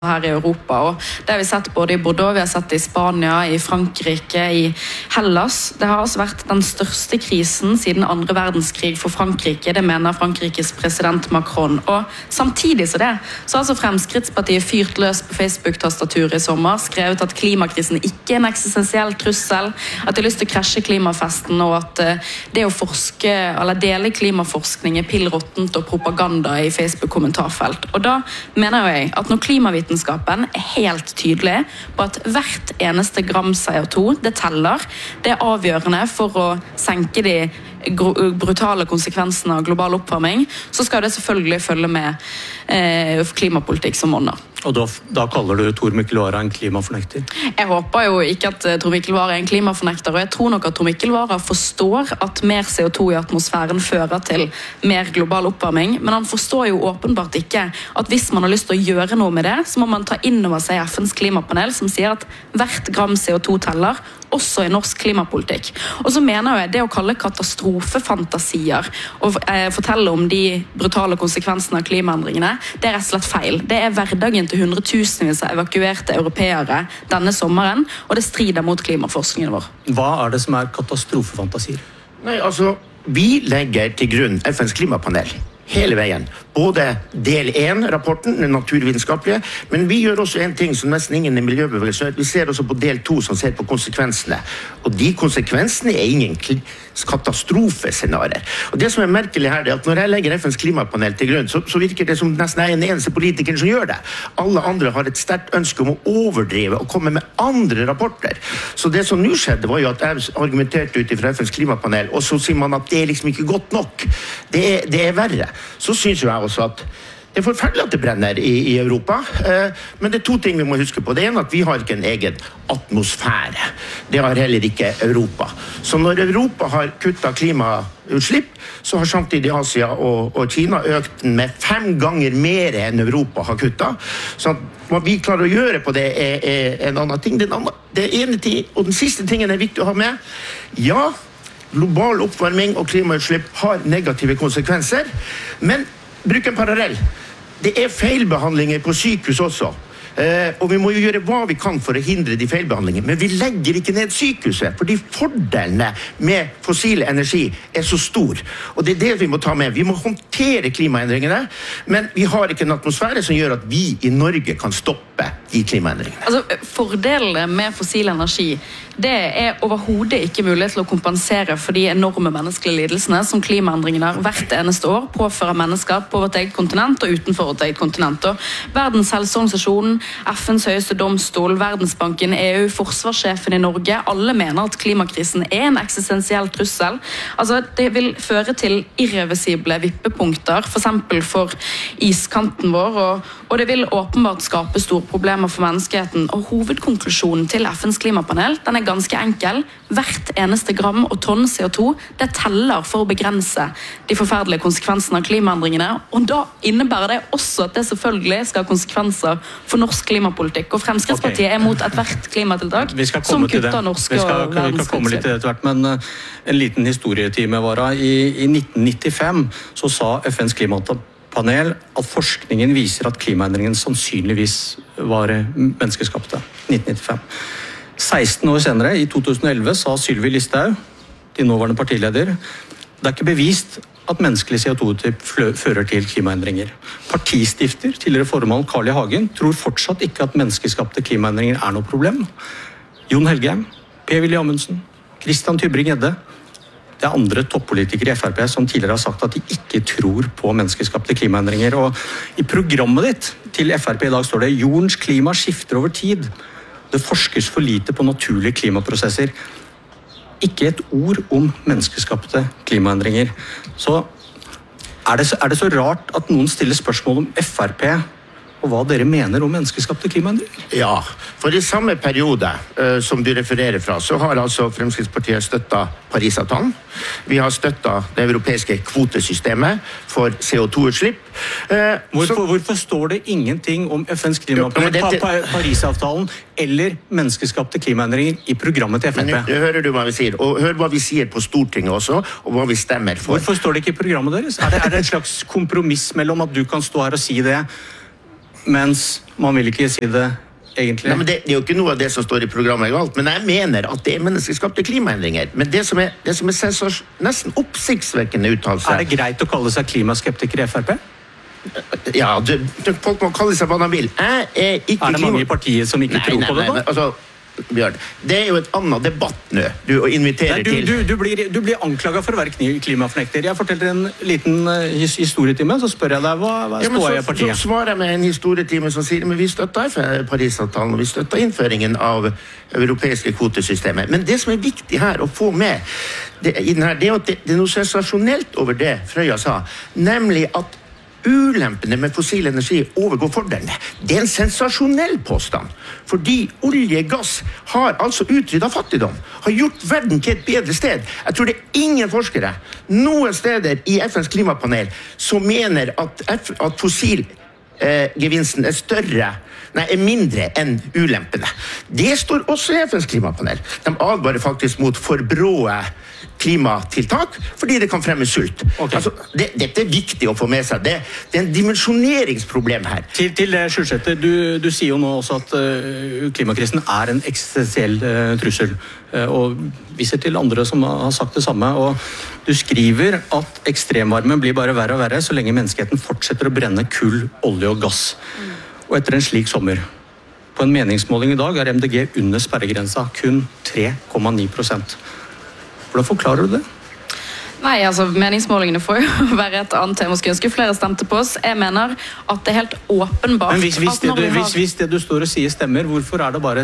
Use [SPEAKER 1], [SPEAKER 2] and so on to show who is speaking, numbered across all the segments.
[SPEAKER 1] her I Europa, og det har vi sett både I Bordeaux, vi har sett det I Spania, I Frankrike, I Hellas. Det har altså vært den største krisen siden andre verdenskrig for Frankrike, det mener Frankrikes president Macron. Og samtidig så det, så har altså Fremskrittspartiet fyrt løs på Facebook-tastaturet I sommer, skrevet at klimakrisen ikke en eksistensiell trussel, at de har lyst til å krasje klimafesten, og at det å forske, eller dele klimaforskning pillråttent og propaganda I Facebook-kommentarfelt. Og da mener jeg at når klimavitenskapen helt tydelig på at hvert eneste gram CO2, det teller, det avgjørende for å senke de brutale konsekvensene av global oppvarming, så skal det selvfølgelig følge med klimapolitikk som monner.
[SPEAKER 2] Og da kaller du Tor Mikkel Wara en klimafornekter?
[SPEAKER 1] Jeg håper jo ikke at Tor Mikkel Wara en klimafornekter, og jeg tror nok at Tor Mikkel Wara forstår at mer CO2 I atmosfæren fører til mer global oppvarming, men han forstår jo åpenbart ikke at hvis man har lyst til å gjøre noe med det, så må man ta inn over seg FNs klimapanel som sier at hvert gram CO2 teller, også I norsk klimapolitikk. Og så mener jeg det å kalle katastrofefantasier og fortelle om de brutale konsekvensene av klimaendringene, det rett og slett feil. Det hverdagen til hundretusenvis av evakuerte europeere denne sommeren, og det strider mot klimaforskningen vår.
[SPEAKER 2] Hva det som katastrofefantasier?
[SPEAKER 3] Nei, altså, vi legger til grunn FNs klimapanel hele veien. Både del 1-rapporten, den naturvitenskapelige, men vi gjør også en ting som nesten ingen I miljøbevegelsen. Vi ser også på del 2 som ser på konsekvensene. Og de konsekvensene ingen katastrofescenarier. Og det som merkelig her, det at når jeg legger FNs klimapanel til grunn, så virker det som nesten en eneste politiker som gjør det. Alle andre har et sterkt ønske om å overdrive og komme med andre rapporter. Så det som nå skjedde var jo at jeg argumenterte ut fra FNs klimapanel, og så sier man at det liksom ikke godt nok. Det verre. Så synes jeg også at det forferdelig at det brenner I Europa, men det 2 ting vi må huske på. Det ene at vi har ikke en egen atmosfære. Det har heller ikke Europa. Så når Europa har kuttet klimautslipp, så har samtidig Asia og Kina økt den med 5 ganger mer enn Europa har kuttet. Så hva vi klarer å gjøre på det en annen ting. Det ene ting, og den siste tingen viktig å ha med. Ja, global oppvarming og klimautslipp har negative konsekvenser, men bruk en parallell. Det feilbehandlinger på sykehus også, og vi må jo gjøre hva vi kan for å hindre de feilbehandlingene, men vi legger ikke ned sykehuset, fordi fordelene med fossil energi så stor, og det det vi må ta med. Vi må håndtere klimaendringene, men vi har ikke en atmosfære som gjør at vi I Norge kan stoppe de klimaendringene.
[SPEAKER 1] Altså, fordelene med fossil energi, det overhodet ikke mulig til å kompensere for de enorme menneskelige lidelsene som klimaendringene hvert eneste år påfører mennesker på vårt eget kontinent og utenfor vårt eget kontinent. Og Verdens helseorganisasjon, FNs høyeste domstol, Verdensbanken, EU, forsvarssjefen I Norge, alle mener at klimakrisen en eksistensiell trussel. Altså, det vil føre til irreversible vippepunkter, for eksempel for iskanten vår, og det vil åpenbart skape store problemer for menneskeheten. Og hovedkonklusjonen til FNs klimapanel, den ganske enkel. Hvert eneste gram og tonn CO2, det teller for å begrense de forferdelige konsekvensene av klimaendringene, og da innebærer det også at det selvfølgelig skal ha konsekvenser for norsk klimapolitikk, og Fremskrittspartiet mot et hvert klimatiltak som kutter norske og verdensutslipp.
[SPEAKER 2] Vi skal komme litt til det hvert, men en liten historietime var I 1995 så sa FNs klimapanel at forskningen viser at klimaendringen sannsynligvis var menneskeskapte. 1995. 16 år senere, I 2011, sa Sylvi Listhaug, din nåværende partileder, det ikke bevist at menneskelig CO2-typ fører til klimaendringer. Partistifter, tidligere formann Carl I. Hagen, tror fortsatt ikke at menneskeskapte klimaendringer noe problem. Jon Helgheim, Per-Willy Amundsen, Christian Tybring-Gjedde, det andre toppolitikere I FrP som tidligere har sagt at de ikke tror på menneskeskapte klimaendringer. Og I programmet ditt til FrP I dag står det «Jordens klima skifter over tid». Det forskes for lite på naturlige klimaprosesser. Ikke et ord om menneskeskapte klimaendringer. Så det så rart at noen stiller spørsmål om FrP og hva dere mener om menneskeskapte klimaendringer?
[SPEAKER 3] Ja, for I samme periode som du refererer fra, så har altså Fremskrittspartiet støttet Parisavtalen. Vi har støttet det europeiske kvotesystemet for CO2-utslipp.
[SPEAKER 2] Hvorfor står det ingenting om FNs klimapanel, Parisavtalen eller menneskeskapte klimaendringer I programmet til FNP?
[SPEAKER 3] Men hører du hva vi sier, og hør hva vi sier på Stortinget også, og hva vi stemmer for.
[SPEAKER 2] Hvorfor står det ikke I programmet deres? Det et slags kompromiss mellom at du kan stå her og si det, mens Man vil ikke si det egentlig.
[SPEAKER 3] Nei, men det er jo ikke noe av det som står i programmet galt, men jeg mener at det er menneskeskapte klimaendringer. Men det som er nesten oppsiktsvekkende uttalelse...
[SPEAKER 2] Er det greit å kalle seg klimaskeptiker i FRP?
[SPEAKER 3] Ja, folk må kalle seg hva de vil. Jeg er ikke...
[SPEAKER 2] Er det mange i partiet som ikke tror på det da?
[SPEAKER 3] Nei, altså... Bjørn, det er jo et annet debatt nå du inviterer til.
[SPEAKER 2] Du blir anklaget for å være klimafornekter. Jeg forteller en liten historietime, så spør jeg deg hva står i partiet.
[SPEAKER 3] Så svarer jeg med en historietime som sier men vi støtter Paris-avtalen, og vi støtter innføringen av europeiske kvotesystemet. Men det som er viktig her å få med, det er at det er noe sensasjonelt over det Frøya sa, nemlig at ulempene med fossil energi overgår fordelene. Det er en sensasjonell påstand, fordi olje og gass har altså utryddet fattigdom, har gjort verden til et bedre sted. Jeg tror det er ingen forskere noen steder i FNs klimapanel som mener at fossilgevinsten er mindre enn ulempene. Det står også i FNs klimapanel. De advarer faktisk mot forbrå klimatiltak, fordi det kan fremme sult.
[SPEAKER 2] Okay.
[SPEAKER 3] Altså, dette er viktig å få med seg. Det er en dimensjoneringsproblem her.
[SPEAKER 2] Til det, Skjulsæter, du sier jo nå også at klimakrisen er en eksistensiell trussel, og viser til andre som har sagt det samme, og du skriver at ekstremvarmen blir bare verre og verre så lenge menneskeheten fortsetter å brenne kull, olje og gass. Og etter en slik sommer, på en meningsmåling i dag er MDG under sperregrensa, kun 3,9%. Hvordan forklarer du det?
[SPEAKER 1] Nei, altså meningsmålingene får jo være et annet tema. Skulle ønske flere stemte på oss. Jeg mener at det er helt åpenbart...
[SPEAKER 2] Men hvis det du står og sier stemmer, hvorfor er det bare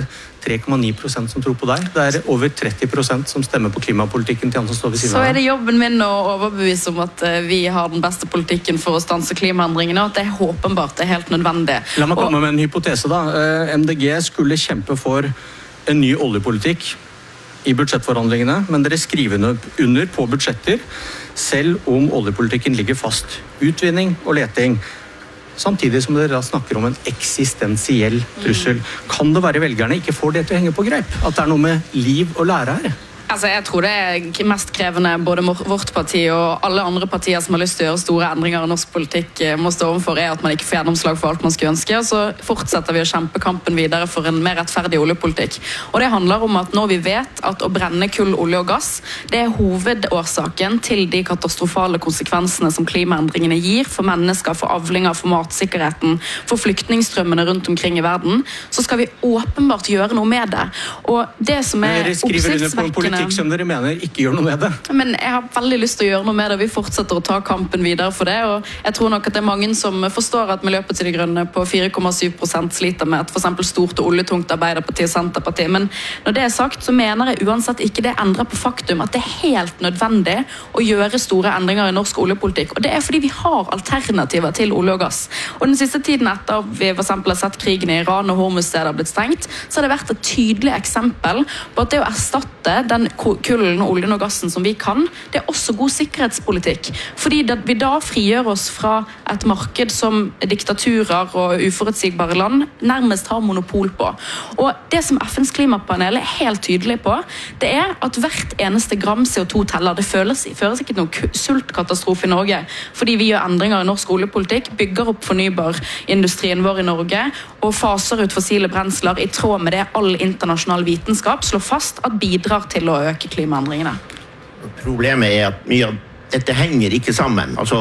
[SPEAKER 2] 3,9% som tror på deg? Det er over 30% som stemmer på klimapolitikken til han som står ved siden av deg.
[SPEAKER 1] Så er det jobben min å overbevise om at vi har den beste politikken for å stanse klimaendringene, og at det er åpenbart, det er helt nødvendig.
[SPEAKER 2] La meg komme med en hypotese da. MDG skulle kjempe for en ny oljepolitikk i budsjettforhandlingene, men dere skriver under på budsjetter, selv om oljepolitikken ligger fast. Utvinning og leting. Samtidig som dere snakker om en eksistensiell trussel. Kan det være velgerne ikke får det til å henge på greip? At det er noe med liv og lære her?
[SPEAKER 1] Altså, jeg tror det er mest krevende både vårt parti og alle andre partier som har lyst til å gjøre store endringer i norsk politikk må stå overfor, er at man ikke får gjennomslag for alt man skulle ønske, og så fortsetter vi å kjempe kampen videre for en mer rettferdig oljepolitikk. Og det handler om at når vi vet at å brenne kull, olje og gass, det er hovedårsaken til de katastrofale konsekvensene som klimaendringene gir for mennesker, for avlinger, for matsikkerheten, for flyktningstrømmene rundt omkring i verden, så skal vi åpenbart gjøre noe med det. Og det som er oppsiktsvekkende
[SPEAKER 2] som dere mener ikke gjør noe med det.
[SPEAKER 1] Men jeg har veldig lyst til å gjøre noe med det. Vi fortsetter å ta kampen videre for det, og jeg tror nok at det er mange som forstår at Miljøpartiet De Grønne på 4,7% sliter med et for eksempel stort og oljetungt Arbeiderparti og Senterparti. Men når det er sagt, så mener jeg uansett ikke det endrer på faktum at det er helt nødvendig å gjøre store endringer i norsk oljepolitikk. Og det er fordi vi har alternativer til olje og gass. Og den siste tiden etter vi for eksempel har sett krigen i Iran og Hormuzstredet har blitt stengt, så har det vært et tydelig eksempel på at det å erstatte den kullen, oljen og gassen som vi kan, det er også god sikkerhetspolitikk. Fordi vi da frigjør oss fra et marked som diktaturer og uforutsigbare land nærmest har monopol på. Og det som FNs klimapanel er helt tydelig på, det er at hvert eneste gram CO2 teller. Det føles ikke noe sultkatastrofe i Norge, fordi vi gjør endringer i norsk oljepolitikk, bygger opp fornybarindustrien vår i Norge, og faser ut fossile brensler i tråd med det all internasjonal vitenskap slår fast at bidrar til å øke klimaendringene.
[SPEAKER 3] Problemet er at mye av dette henger ikke sammen. Altså,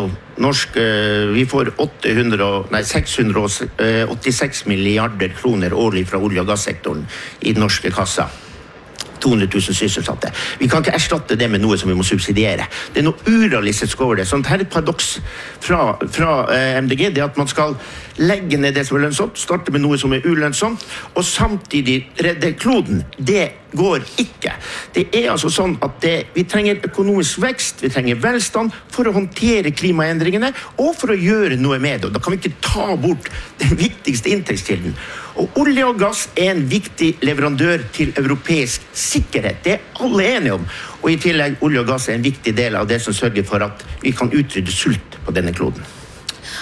[SPEAKER 3] vi får 686 milliarder kroner årlig fra olje- og gassektoren i den norske kassa. 200 000 sysselsatte. Vi kan ikke erstatte det med noe som vi må subsidiere. Det er noe urealistisk over det. Sånn, her er et paradoks fra MDG, det at man skal legge ned det som er lønnsomt, starte med noe som er ulønnsomt, og samtidig redde kloden. Det går ikke. Det er altså sånn at vi trenger økonomisk vekst, vi trenger velstand for å håndtere klimaendringene, og for å gjøre noe med det. Og da kan vi ikke ta bort den viktigste inntektskilden. Og olje og gass er en viktig leverandør til europeisk sikkerhet. Det er alle enige om. Og i tillegg, olje og gass er en viktig del av det som sørger for at vi kan utrydde sult på denne kloden.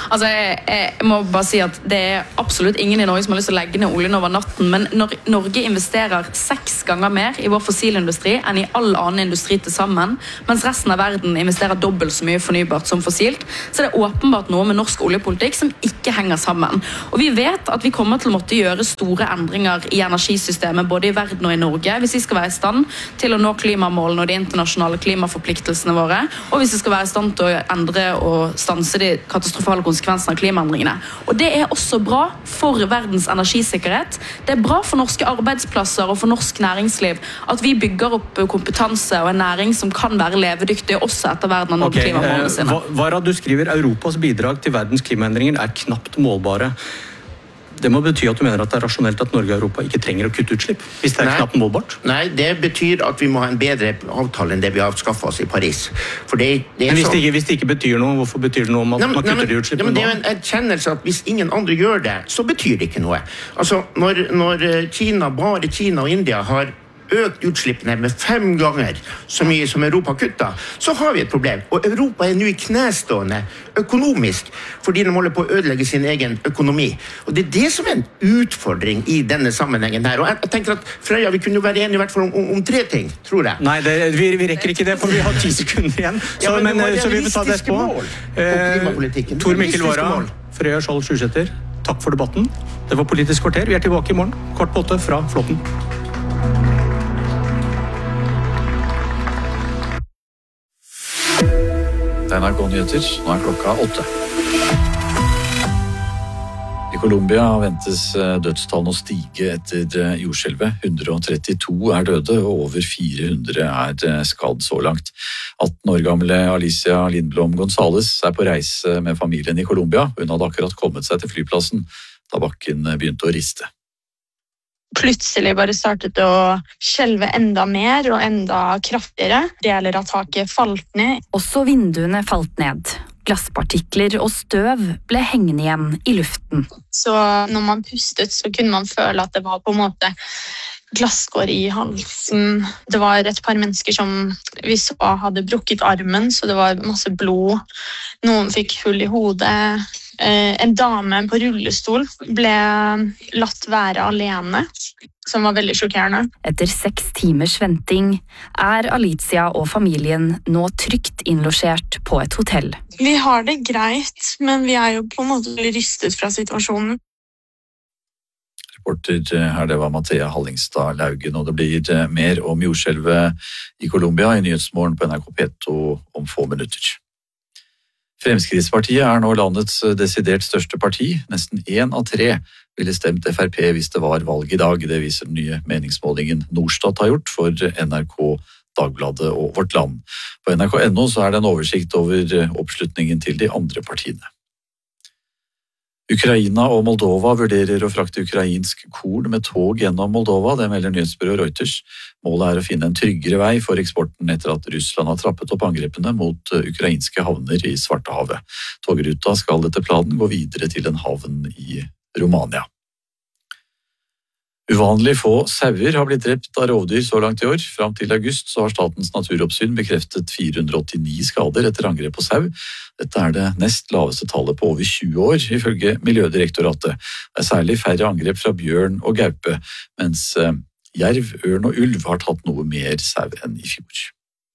[SPEAKER 1] Altså, jeg må bare si at det absolutt ingen i Norge som har lyst til å legge ned oljen over natten, men når Norge investerer 6 ganger mer i vår fossilindustri enn i all annen industri til sammen, mens resten av verden investerer dobbelt så mye fornybart som fossilt, så det åpenbart noe med norsk oljepolitikk som ikke henger sammen. Og vi vet at vi kommer til å måtte gjøre store endringer i energisystemet, både i verden og i Norge, hvis vi skal være i stand til å nå klimamålene og de internasjonale klimaforpliktelsene våre, og hvis vi skal være i stand til å endre og stanse de katastrofale konsekvensene av klimaendringene. Og det er også bra for verdens energisikkerhet. Det er bra for norske arbeidsplasser og for norsk næringsliv at vi bygger opp kompetanse og en næring som kan være levedyktig også etter verden har nådd klimamålene sine.
[SPEAKER 2] Vara, du skriver Europas bidrag til verdens klimaendringer er knapt målbare. Det må bety at du mener at det er rasjonelt at Norge og Europa ikke trenger å kutte utslipp, hvis det er knapt målbart?
[SPEAKER 3] Nei, det betyr at vi må ha en bedre avtale enn det vi har skaffet oss i Paris. For det
[SPEAKER 2] men hvis det ikke betyr noe, hvorfor betyr det noe om at man kutter de utslippene nå?
[SPEAKER 3] Det er jo en erkjennelse at hvis ingen andre gjør det, så betyr det ikke noe. Altså, når bare Kina og India har økt utslippene med 5 ganger så mye som Europa kuttet, så har vi et problem. Og Europa er nå i knestående økonomisk, fordi de holder på å ødelegge sin egen økonomi. Og det er det som er en utfordring i denne sammenhengen her. Og jeg tenker at Frøya, vi kunne jo være enige i hvert fall om 3 ting, tror jeg.
[SPEAKER 2] Nei, vi rekker ikke det, for vi har 10 sekunder igjen. Så vi vil ta det på. Tor Mikkel Wara, Frøya Skjold Sjursæter, takk for debatten. Det var Politisk kvarter. Vi er tilbake i morgen, 7:15 fra Flåtten.
[SPEAKER 4] NRK Nyheter, nå klokka 8. I Colombia ventes dødstallene å stige etter jordskjelvet. 132 er døde, og over 400 er skadd så langt. 18 år gamle Alicia Lindblom González er på reise med familien i Colombia. Hun hadde akkurat kommet seg til flyplassen da bakken begynte å riste.
[SPEAKER 5] Plutselig bare startet det å skjelve enda mer og enda kraftigere. Deler av taket falt ned.
[SPEAKER 6] Også vinduene falt ned. Glasspartikler og støv ble hengende igjen i luften.
[SPEAKER 5] Så når man pustet, så kunne man føle at det var på en måte glasskår i halsen. Det var et par mennesker som vi så hadde brukket armen, så det var masse blod. Noen fikk hull i hodet. En dame på rullestol ble latt være alene, som var veldig sjokkerende.
[SPEAKER 6] Etter 6 timers venting er Alicia og familien nå trygt innlosjert på et hotell.
[SPEAKER 5] Vi har det greit, men vi er jo på en måte rystet fra situasjonen.
[SPEAKER 4] Reporter her, det var Mathea Hallingstad Laugen, og det blir mer om jordskjelvet i Colombia i Nyhetsmorgen på NRK P2 om få minutter. Fremskrittspartiet er nå landets desidert største parti. Nesten 1 av 3 ville stemt FrP hvis det var valg i dag. Det viser den nye meningsmålingen Norstat har gjort for NRK, Dagbladet og Vårt Land. På nrk.no så er det en oversikt over oppslutningen til de andre partiene. Ukraina og Moldova vurderer å frakte ukrainsk korn med tog gjennom Moldova, det melder nyhetsbyrået Reuters. Målet er å finne en tryggere vei for eksporten etter at Russland har trappet opp angrepene mot ukrainske havner i Svartehavet. Togruta skal etter planen gå videre til en havn i Romania. Uvanlig få sauer har blitt drept av rovdyr så langt i år. Fram til august så har Statens naturoppsyn bekreftet 489 skader etter angrep på sau. Dette er det nest laveste tallet på over 20 år, ifølge Miljødirektoratet. Det er særlig færre angrep fra bjørn og gaupe, mens jerv, ørn og ulv har tatt noe mer sau enn i fjor.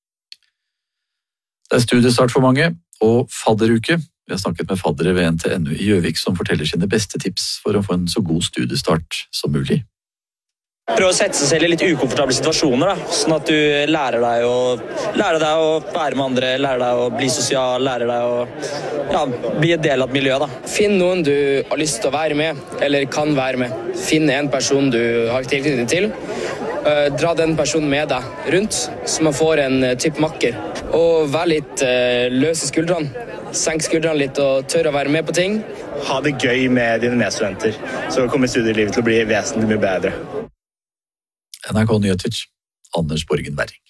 [SPEAKER 4] Det er studiestart for mange, og fadderuke. Vi har snakket med faddere ved NTNU i Gjøvik som forteller sine beste tips for å få en så god studiestart som mulig.
[SPEAKER 7] Prøv å sette seg selv i litt ukomfortable situasjoner, da, sånn at du lærer deg å være med andre, lærer deg å bli sosial, lærer deg å bli en del av et miljø. Da.
[SPEAKER 8] Finn noen du har lyst til å være med, eller kan være med. Finn en person du har tilknytning til. Dra den personen med deg rundt, så man får en type makker. Og vær litt løs i skuldrene. Senk skuldrene litt og tør å være med på ting.
[SPEAKER 7] Ha det gøy med dine medstudenter, så kommer studielivet til å bli vesentlig mye bedre.
[SPEAKER 4] NRK Nyheter, Anders Borgen Werring.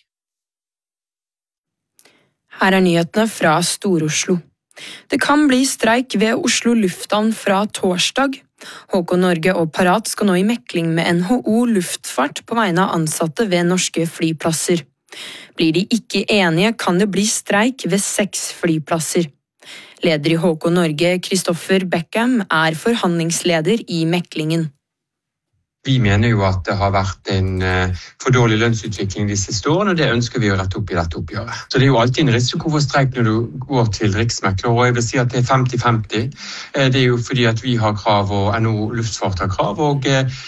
[SPEAKER 9] Her er nyhetene fra Stor-Oslo. Det kan bli streik ved Oslo lufthavn fra torsdag. HK Norge og Parat skal nå i mekling med NHO Luftfart på vegne av ansatte ved norske flyplasser. Blir de ikke enige, kan det bli streik ved 6 flyplasser. Leder i HK Norge, Kristoffer Beckham, forhandlingsleder i meklingen.
[SPEAKER 10] Vi mener jo at det har vært en for dårlig lønnsutvikling de siste årene, og det ønsker vi å rette opp i dette oppgjøret. Så det er jo alltid en risiko for streik når du går til riksmekler, og jeg vil si at det 50-50. Det er jo fordi at vi har krav, og NHO Luftfart har krav, og